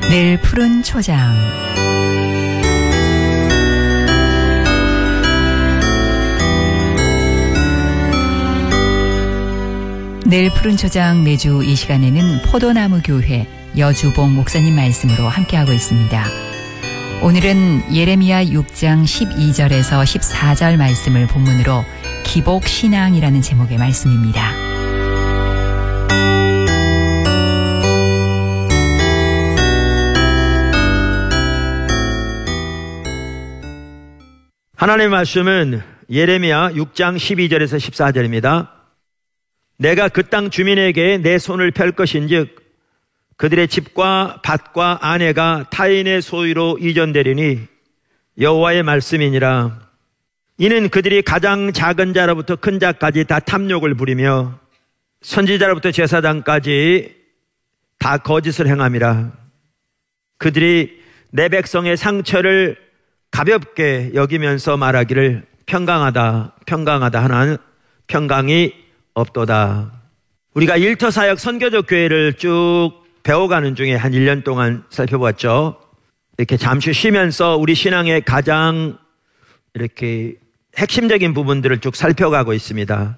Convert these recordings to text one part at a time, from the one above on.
늘 푸른 초장. 늘 푸른 초장 매주 이 시간에는 포도나무 교회 여주봉 목사님 말씀으로 함께하고 있습니다. 오늘은 예레미야 6장 12절에서 14절 말씀을 본문으로 기복신앙이라는 제목의 말씀입니다. 하나님의 말씀은 예레미야 6장 12절에서 14절입니다. 내가 그 땅 주민에게 내 손을 펼 것인즉 그들의 집과 밭과 아내가 타인의 소유로 이전되리니 여호와의 말씀이니라. 이는 그들이 가장 작은 자로부터 큰 자까지 다 탐욕을 부리며 선지자로부터 제사장까지 다 거짓을 행함이라. 그들이 내 백성의 상처를 가볍게 여기면서 말하기를 평강하다 평강하다 하나 평강이 없도다. 우리가 일터사역 선교적 교회를 쭉 배워가는 중에 한 1년 동안 살펴봤죠. 이렇게 잠시 쉬면서 우리 신앙의 가장 이렇게 핵심적인 부분들을 쭉 살펴가고 있습니다.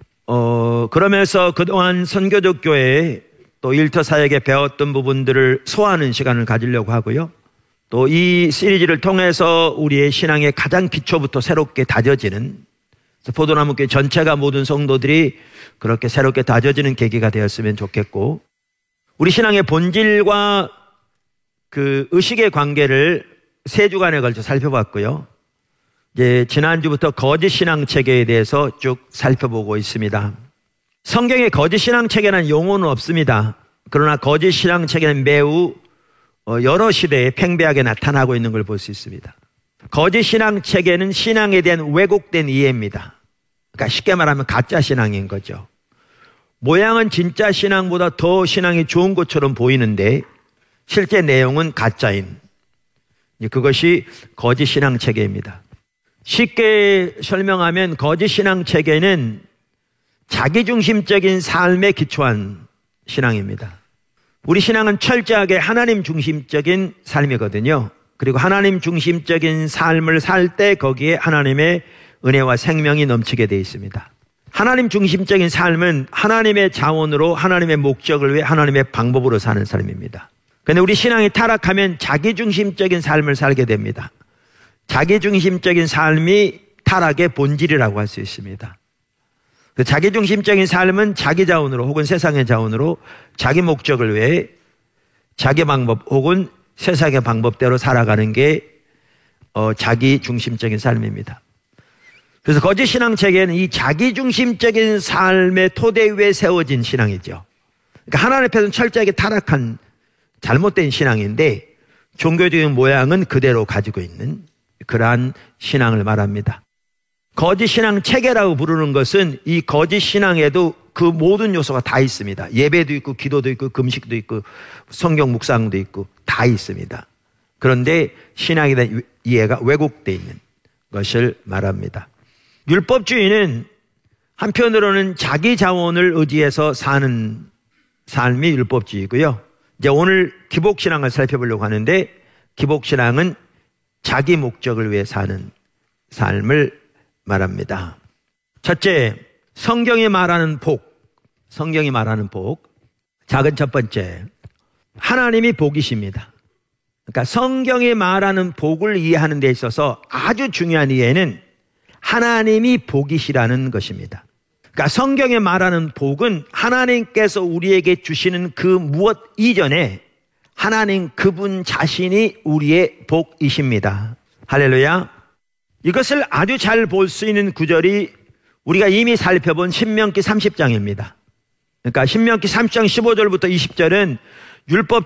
그러면서 그동안 선교적 교회 또 일터사역에 배웠던 부분들을 소화하는 시간을 가지려고 하고요. 또 이 시리즈를 통해서 우리의 신앙의 가장 기초부터 새롭게 다져지는, 포도나무 교회 전체가 모든 성도들이 그렇게 새롭게 다져지는 계기가 되었으면 좋겠고, 우리 신앙의 본질과 그 의식의 관계를 3주간에 걸쳐 살펴봤고요. 이제 지난주부터 거짓 신앙 체계에 대해서 쭉 살펴보고 있습니다. 성경에 거짓 신앙 체계라는 용어는 없습니다. 그러나 거짓 신앙 체계는 매우 여러 시대에 팽배하게 나타나고 있는 걸 볼 수 있습니다. 거짓 신앙 체계는 신앙에 대한 왜곡된 이해입니다. 그러니까 쉽게 말하면 가짜 신앙인 거죠. 모양은 진짜 신앙보다 더 신앙이 좋은 것처럼 보이는데 실제 내용은 가짜인, 그것이 거짓 신앙 체계입니다. 쉽게 설명하면 거짓 신앙 체계는 자기중심적인 삶에 기초한 신앙입니다. 우리 신앙은 철저하게 하나님 중심적인 삶이거든요. 그리고 하나님 중심적인 삶을 살 때 거기에 하나님의 은혜와 생명이 넘치게 되어 있습니다. 하나님 중심적인 삶은 하나님의 자원으로 하나님의 목적을 위해 하나님의 방법으로 사는 삶입니다. 그런데 우리 신앙이 타락하면 자기중심적인 삶을 살게 됩니다. 자기중심적인 삶이 타락의 본질이라고 할 수 있습니다. 그 자기중심적인 삶은 자기 자원으로 혹은 세상의 자원으로 자기 목적을 위해 자기 방법 혹은 세상의 방법대로 살아가는 게 자기중심적인 삶입니다. 그래서 거짓 신앙 체계는 이 자기중심적인 삶의 토대 위에 세워진 신앙이죠. 그러니까 하나님 앞에서는 철저하게 타락한 잘못된 신앙인데 종교적인 모양은 그대로 가지고 있는 그러한 신앙을 말합니다. 거짓 신앙 체계라고 부르는 것은 이 거짓 신앙에도 그 모든 요소가 다 있습니다. 예배도 있고 기도도 있고 금식도 있고 성경 묵상도 있고 다 있습니다. 그런데 신앙에 대한 이해가 왜곡되어 있는 것을 말합니다. 율법주의는 한편으로는 자기 자원을 의지해서 사는 삶이 율법주의고요. 이제 오늘 기복신앙을 살펴보려고 하는데 기복신앙은 자기 목적을 위해 사는 삶을 말합니다. 첫째, 성경이 말하는 복. 성경이 말하는 복. 작은 첫 번째, 하나님이 복이십니다. 그러니까 성경이 말하는 복을 이해하는 데 있어서 아주 중요한 이해는 하나님이 복이시라는 것입니다. 그러니까 성경에 말하는 복은 하나님께서 우리에게 주시는 그 무엇 이전에 하나님 그분 자신이 우리의 복이십니다. 할렐루야. 이것을 아주 잘 볼 수 있는 구절이 우리가 이미 살펴본 신명기 30장입니다. 그러니까 신명기 30장 15절부터 20절은 율법